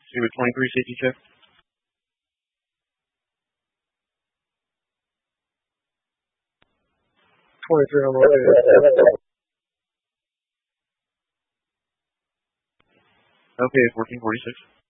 Zero 23, safety check. 23 on the way. Okay, 1446.